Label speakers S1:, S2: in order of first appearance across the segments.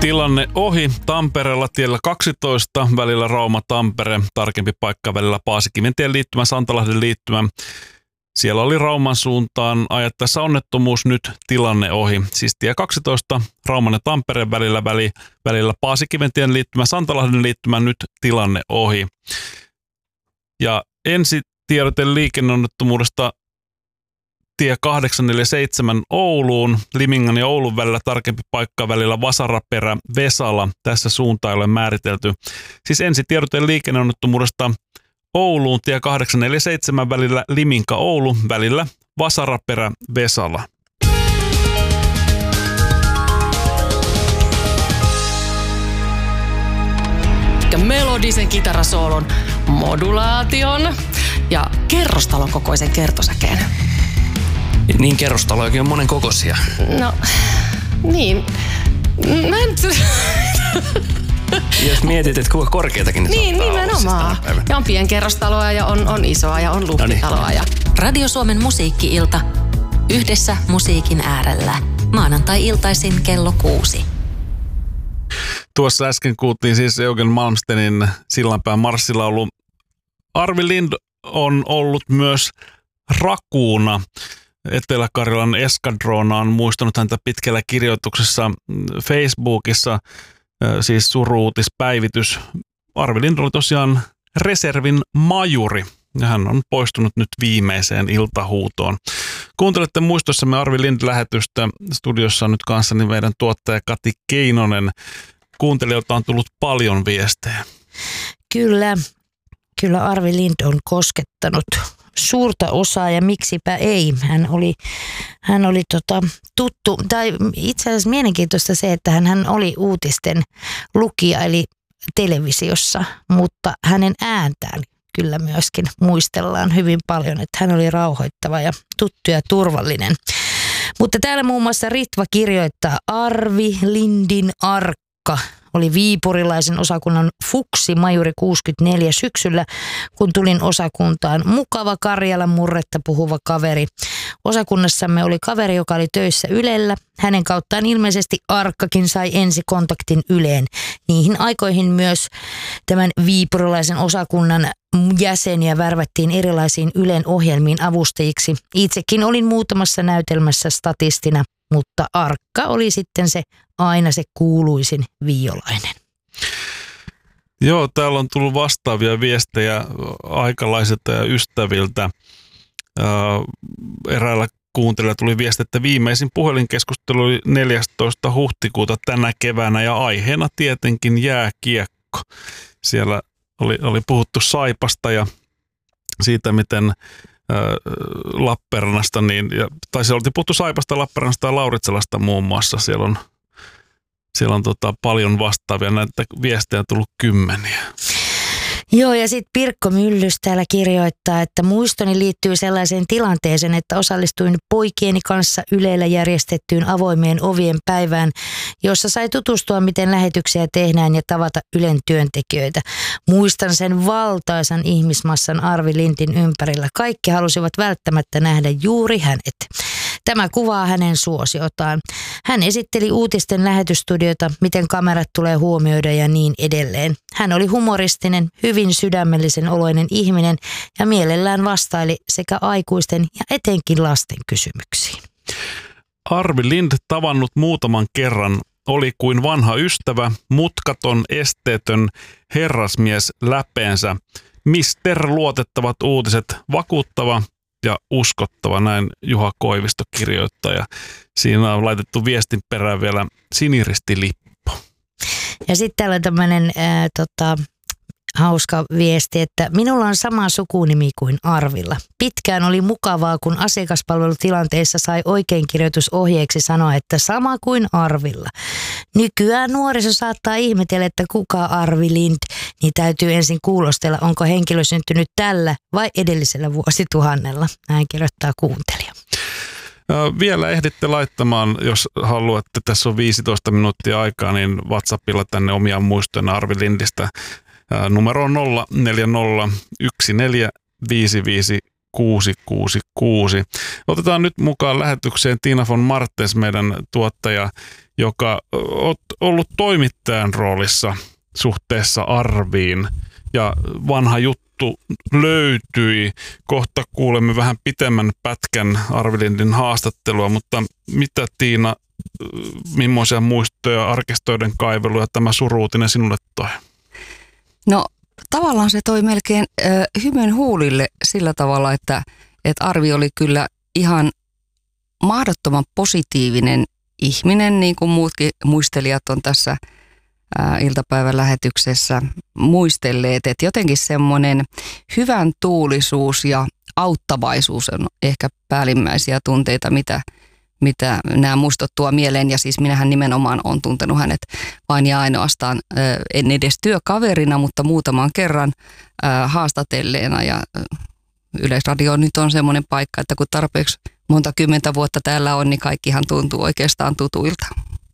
S1: Tilanne ohi Tampereella tiellä 12, välillä Rauma-Tampere, tarkempi paikka välillä Paasikiventien liittymä, Santalahden liittymä. Siellä oli Rauman suuntaan ajattaessa onnettomuus, nyt tilanne ohi. Siis tie 12, Rauman ja Tampereen välillä Paasikiventien liittymä, Santalahden liittymä, nyt tilanne ohi. Ja ensitiedote liikenneonnettomuudesta tie 847 Ouluun, Limingan ja Oulun välillä, tarkempi paikka välillä Vasaraperä, Vesala. Tässä suunta ei ole määritelty. Siis ensitiedote liikenneonnettomuudesta Ouluun, tie 847 välillä Liminka, Oulu, välillä Vasaraperä, Vesala.
S2: Melodisen kitarasoolon, modulaation ja kerrostalon kokoisen kertosäkeen.
S3: Niin kerrostalojakin on monen kokoisia.
S2: No, niin. Mä en...
S3: Jos mietit, että kuinka korkeatakin ne
S2: niin, nimenomaan. Ja on pienkerrostaloa ja on isoa ja on luhtitaloa. Ja...
S4: Radio Suomen musiikki-ilta. Yhdessä musiikin äärellä. Maanantai-iltaisin kello 6.
S1: Tuossa äsken kuultiin siis Eugen Malmstenin Sillanpään marssilaulu. Arvi Lind on ollut myös rakuuna. Etelä-Karjalan eskadroona on muistanut häntä pitkällä kirjoituksessa Facebookissa, siis suru-uutispäivitys. Arvi Lind oli tosiaan reservin majuri ja hän on poistunut nyt viimeiseen iltahuutoon. Kuuntelette muistossamme Arvi Lind-lähetystä. Studiossa on nyt kanssani meidän tuottaja Kati Keinonen. Kuuntelijoilta on tullut paljon viestejä.
S5: Kyllä Arvi Lind on koskettanut suurta osaa ja miksipä ei. Hän oli tuttu, tai itse asiassa mielenkiintoista se, että hän oli uutisten lukija eli televisiossa, mutta hänen ääntään kyllä myöskin muistellaan hyvin paljon, että hän oli rauhoittava ja tuttu ja turvallinen. Mutta täällä muun muassa Ritva kirjoittaa Arvi Lindin arkka. Oli viipurilaisen osakunnan fuksi majuri 64 syksyllä, kun tulin osakuntaan. Mukava Karjalan murretta puhuva kaveri. Osakunnassamme oli kaveri, joka oli töissä Ylellä. Hänen kauttaan ilmeisesti arkkakin sai ensikontaktin Yleen. Niihin aikoihin myös tämän viipurilaisen osakunnan jäseniä värvättiin erilaisiin Ylen ohjelmiin avustajiksi. Itsekin olin muutamassa näytelmässä statistina, mutta arkka oli sitten aina se kuuluisin viiolainen.
S1: Joo, täällä on tullut vastaavia viestejä aikalaisilta ja ystäviltä. Eräällä kuuntelijalla tuli viesti, että viimeisin puhelinkeskustelu oli 14. huhtikuuta tänä keväänä ja aiheena tietenkin jääkiekko. Siellä oli puhuttu Saipasta ja siitä, miten Lappeenrannasta, tai siellä oltiin puhuttu Saipasta, Lappeenrannasta ja Lauritselasta muun muassa. Siellä on paljon vastaavia, näitä viestejä on tullut kymmeniä.
S5: Joo, ja sitten Pirkko Myllys täällä kirjoittaa, että muistoni liittyy sellaiseen tilanteeseen, että osallistuin poikieni kanssa Ylellä järjestettyyn avoimien ovien päivään, jossa sai tutustua, miten lähetyksiä tehdään ja tavata Ylen työntekijöitä. Muistan sen valtaisan ihmismassan Arvi Lindin ympärillä. Kaikki halusivat välttämättä nähdä juuri hänet. Tämä kuvaa hänen suosiotaan. Hän esitteli uutisten lähetysstudiota, miten kamerat tulee huomioida ja niin edelleen. Hän oli humoristinen, hyvin sydämellisen oloinen ihminen ja mielellään vastaili sekä aikuisten ja etenkin lasten kysymyksiin.
S1: Arvi Lind tavannut muutaman kerran oli kuin vanha ystävä, mutkaton, esteetön herrasmies läpeensä. Mister luotettavat uutiset, vakuuttava ja uskottava, näin Juha Koivisto kirjoittaa. Ja siinä on laitettu viestin perään vielä siniristilippu.
S5: Ja sitten täällä on tämmöinen hauska viesti, että minulla on sama sukunimi kuin Arvilla. Pitkään oli mukavaa, kun asiakaspalvelutilanteissa sai oikeinkirjoitusohjeeksi sanoa, että sama kuin Arvilla. Nykyään nuoriso saattaa ihmetellä, että kuka Arvi Lind, niin täytyy ensin kuulostella, onko henkilö syntynyt tällä vai edellisellä vuosituhannella. Näin kirjoittaa kuuntelija.
S1: Vielä ehditte laittamaan, jos haluatte, tässä on 15 minuuttia aikaa, niin WhatsAppilla tänne omia muistoja Arvi Lindistä. Numero on 04014555666. Otetaan nyt mukaan lähetykseen Tiina von Martens, meidän tuottaja, joka on ollut toimittajan roolissa suhteessa Arviin. Ja vanha juttu löytyi. Kohta kuulemme vähän pitemmän pätkän Arvi Lindin haastattelua, mutta mitä Tiina, millaisia muistoja, arkistoiden kaiveluja tämä suruutinen sinulle toi?
S6: No tavallaan se toi melkein hymyn huulille sillä tavalla, että Arvi oli kyllä ihan mahdottoman positiivinen ihminen, niin kuin muutkin muistelijat on tässä iltapäivän lähetyksessä muistelleet, että jotenkin semmoinen hyvän tuulisuus ja auttavaisuus on ehkä päällimmäisiä tunteita, mitä nämä muistot tuo mieleen. Ja siis minähän nimenomaan olen tuntenut hänet vain ja ainoastaan, en edes työkaverina, mutta muutaman kerran haastatelleena. Ja Yleisradio nyt on semmoinen paikka, että kun tarpeeksi monta kymmentä vuotta täällä on, niin kaikkihan tuntuu oikeastaan tutuilta.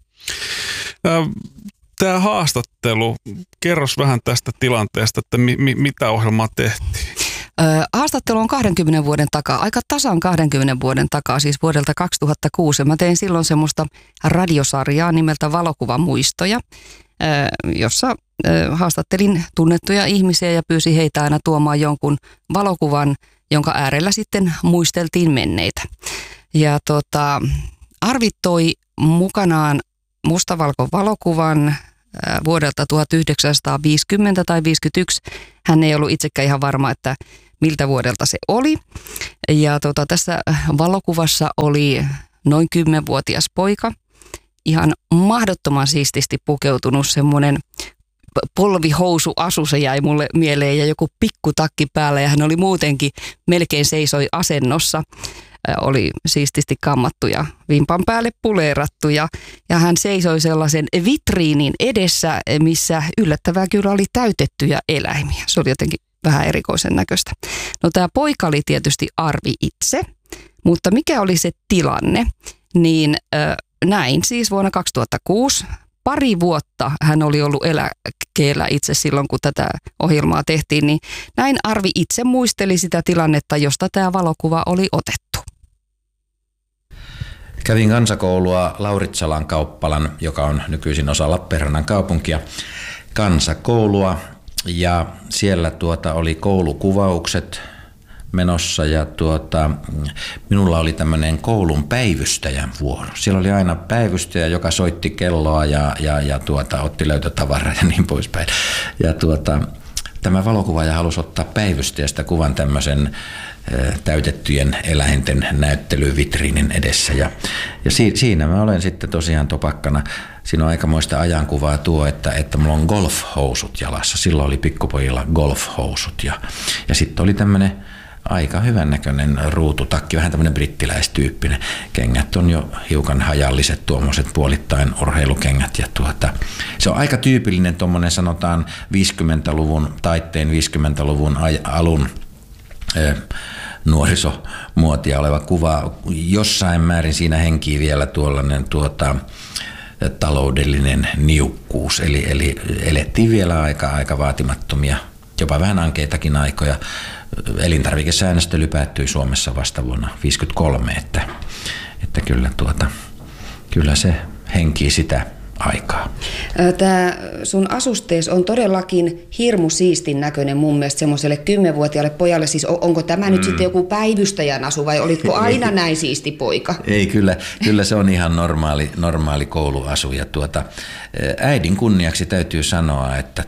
S1: Tämä haastattelu, kerros vähän tästä tilanteesta, että mitä ohjelmaa tehtiin?
S6: Haastattelu on 20 vuoden takaa, aika tasan 20 vuoden takaa, siis vuodelta 2006. Mä tein silloin semmoista radiosarjaa nimeltä Valokuvamuistoja, jossa haastattelin tunnettuja ihmisiä ja pyysin heitä aina tuomaan jonkun valokuvan, jonka äärellä sitten muisteltiin menneitä. Ja Arvi toi mukanaan mustavalkovalokuvan vuodelta 1950 tai 51. Hän ei ollut itsekään ihan varma, että miltä vuodelta se oli. Ja tässä valokuvassa oli noin 10-vuotias poika, ihan mahdottoman siististi pukeutunut, semmoinen polvihousuasu, se jäi mulle mieleen, ja joku pikkutakki päällä, ja hän oli muutenkin melkein seisoi asennossa. Oli siististi kammattu ja vimpan päälle puleerattu ja hän seisoi sellaisen vitriinin edessä, missä yllättävää kyllä oli täytettyjä eläimiä. Se oli jotenkin vähän erikoisen näköistä. No tämä poika oli tietysti Arvi itse, mutta mikä oli se tilanne, niin näin siis vuonna 2006. Pari vuotta hän oli ollut eläkkeellä itse silloin, kun tätä ohjelmaa tehtiin, niin näin Arvi itse muisteli sitä tilannetta, josta tämä valokuva oli otettu.
S7: Kävin kansakoulua Lauritsalan kauppalan, joka on nykyisin osa Lappeenrannan kaupunkia, kansakoulua, ja siellä oli koulukuvaukset menossa, ja minulla oli tämmöinen koulun päivystäjän vuoro. Siellä oli aina päivystäjä, joka soitti kelloa ja otti löytötavaraa ja niin poispäin. Ja tämä valokuvaaja halusi ottaa päivystäjästä kuvan tämmöisen täytettyjen eläinten näyttelyvitriinin edessä. Ja siinä mä olen sitten tosiaan topakkana. Siinä on aikamoista ajankuvaa tuo, että mulla on golfhousut jalassa. Silloin oli pikkupojilla golfhousut. Ja sitten oli tämmöinen aika hyvännäköinen ruututakki, vähän tämmöinen brittiläistyyppinen. Kengät on jo hiukan hajalliset, tuommoiset puolittain urheilukengät. Ja se on aika tyypillinen tuommoinen, sanotaan 50-luvun taitteen, 50-luvun alun nuorisomuotia oleva kuva. Jossain määrin siinä henkii vielä tuollainen taloudellinen niukkuus, eli elettiin vielä aika vaatimattomia, jopa vähän ankeitakin aikoja. Elintarvikesäännöstely päättyi Suomessa vasta vuonna 1953, että kyllä se henkii sitä aikaa.
S8: Tämä sun asustees on todellakin hirmu siistin näköinen mun mielestä semmoiselle 10-vuotiaalle pojalle. Siis onko tämä nyt sitten joku päivystäjän asu vai olitko aina näin siisti poika?
S7: Ei, kyllä se on ihan normaali kouluasu. Ja äidin kunniaksi täytyy sanoa, että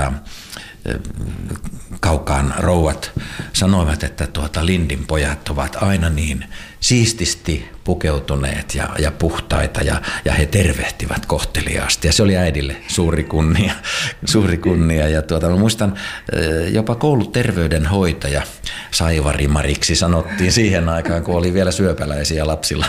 S7: Kaukaan rouvat sanoivat, että Lindin pojat ovat aina niin siististi pukeutuneet ja puhtaita ja he tervehtivät kohteliaasti. Ja se oli äidille suuri kunnia. Ja mä muistan jopa kouluterveydenhoitaja Saivari-Mariksi sanottiin siihen aikaan, kun oli vielä syöpäläisiä lapsilla.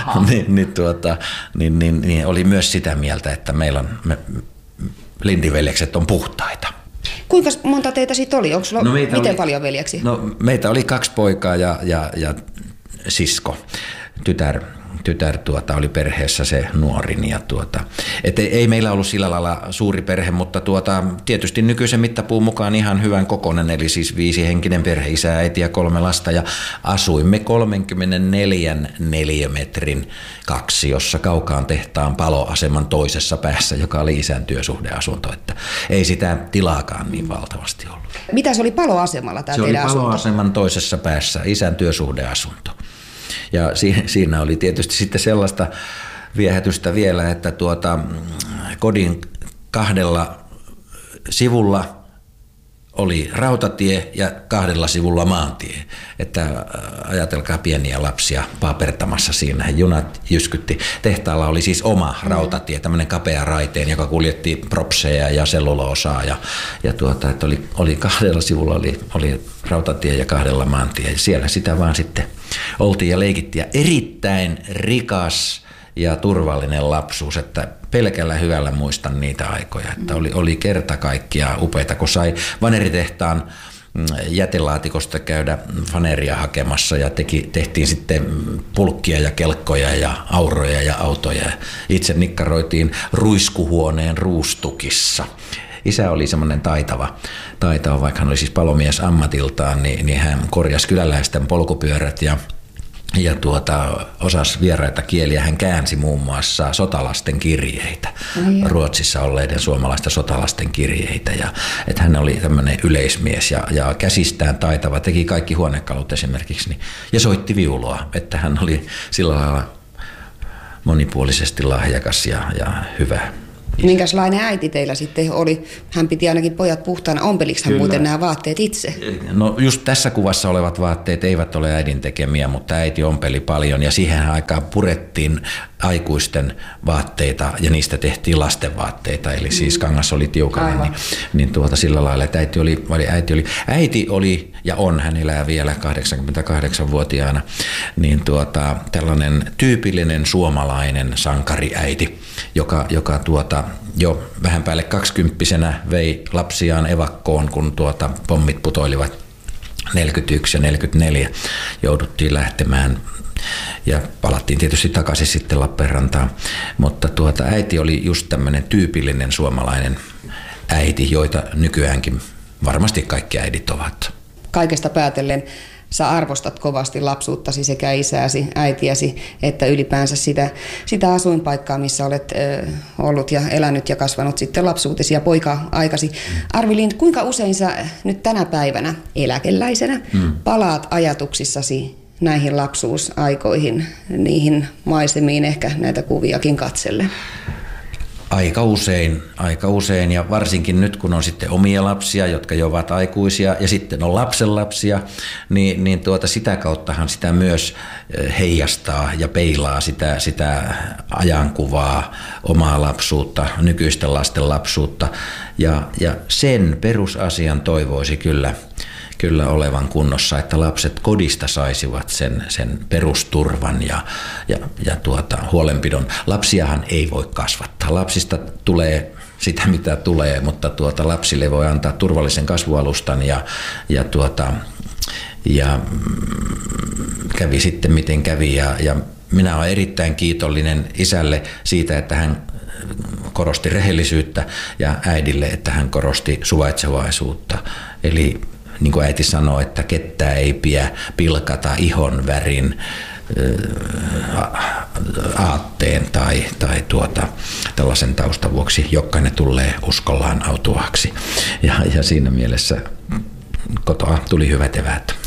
S7: niin oli myös sitä mieltä, että Lindin veljekset on puhtaita.
S8: Kuinka monta teitä sitten oli? Onko sulla miten paljon veljeksiä?
S7: No, meitä oli 2 poikaa ja sisko, tytär tytär oli perheessä se nuorin. Ja ei meillä ollut sillä lailla suuri perhe, mutta tietysti nykyisen mittapuun mukaan ihan hyvän kokoinen, eli siis 5-henkinen perhe, isä, äiti ja 3 lasta. Ja asuimme 34 neliömetrin kaksiossa Kaukaan tehtaan paloaseman toisessa päässä, joka oli isän työsuhdeasunto. Että ei sitä tilaakaan niin valtavasti ollut.
S8: Mitä se oli paloasemalla tämä teidän asunto? Se oli
S7: paloaseman toisessa päässä, isän työsuhdeasunto. Ja siinä oli tietysti sitten sellaista viehätystä vielä, että kodin 2 sivulla oli rautatie ja 2 sivulla maantie. Että ajatelkaa pieniä lapsia paapertamassa siinä. Junat jyskytti. Tehtaalla oli siis oma rautatie, tämmöinen kapea raiteen, joka kuljetti propseja ja selluloosaa. Ja että oli 2 sivulla oli rautatie ja 2 maantie. Ja siellä sitä vaan sitten oltiin ja leikittiin. Ja erittäin rikas ja turvallinen lapsuus, että pelkällä hyvällä muistan niitä aikoja, että oli kerta kaikkiaan upeita, kun sai vaneritehtaan jätelaatikosta käydä faneria hakemassa ja tehtiin sitten pulkkia ja kelkkoja ja auroja ja autoja. Itse nikkaroitiin ruiskuhuoneen ruustukissa. Isä oli semmoinen taitava, vaikka hän oli siis palomies ammatiltaan, niin hän korjasi kyläläisten polkupyörät ja osasi vieraita kieliä. Hän käänsi muun muassa sotalasten kirjeitä, Ruotsissa olleiden suomalaisten sotalasten kirjeitä. Että hän oli tämmöinen yleismies ja käsistään taitava, teki kaikki huonekalut esimerkiksi ja soitti viulua. Että hän oli sillä lailla monipuolisesti lahjakas ja hyvä.
S8: Minkälainen äiti teillä sitten oli? Hän piti ainakin pojat puhtaana. Ompeliko hän muuten nämä vaatteet itse?
S7: No just tässä kuvassa olevat vaatteet eivät ole äidin tekemiä, mutta äiti ompeli paljon ja siihen aikaan purettiin aikuisten vaatteita ja niistä tehtiin lasten vaatteita. Eli siis kangas oli tiukalla, niin sillä lailla, että äiti oli ja on, hän elää vielä 88-vuotiaana, niin tällainen tyypillinen suomalainen sankariäiti, joka jo vähän päälle 20-vuotiaana vei lapsiaan evakkoon, kun pommit putoilivat 41 ja 44, jouduttiin lähtemään ja palattiin tietysti takaisin sitten Lappeenrantaan, mutta äiti oli just tämmöinen tyypillinen suomalainen äiti, joita nykyäänkin varmasti kaikki äidit ovat.
S8: Kaikesta päätellen sä arvostat kovasti lapsuuttasi sekä isääsi, äitiäsi, että ylipäänsä sitä asuinpaikkaa, missä olet ollut ja elänyt ja kasvanut sitten lapsuutesi ja poika-aikasi. Arvi-Lind, kuinka usein sä nyt tänä päivänä eläkeläisenä palaat ajatuksissasi näihin lapsuusaikoihin, niihin maisemiin, ehkä näitä kuviakin katselle?
S7: Aika usein ja varsinkin nyt kun on sitten omia lapsia, jotka jo ovat aikuisia ja sitten on lapsenlapsia, niin sitä kauttahan sitä myös heijastaa ja peilaa sitä ajankuvaa, omaa lapsuutta, nykyisten lasten lapsuutta ja sen perusasian toivoisi kyllä olevan kunnossa, että lapset kodista saisivat sen perusturvan ja huolenpidon. Lapsiahan ei voi kasvattaa. Lapsista tulee sitä, mitä tulee, mutta lapsille voi antaa turvallisen kasvualustan ja kävi sitten miten kävi. Ja minä olen erittäin kiitollinen isälle siitä, että hän korosti rehellisyyttä ja äidille, että hän korosti suvaitsevaisuutta. Eli niin kuin äiti sanoo, että kettä ei pidä pilkata ihon värin, aatteen tai tällaisen taustan vuoksi, jokainen tulee uskollaan autuaaksi. Ja siinä mielessä kotoa tuli hyvät eväät.